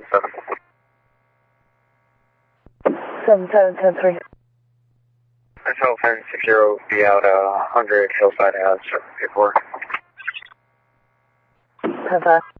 7. 7710-3. Hotel 1060, be out 100 Hillside Ave, 784. 10-5.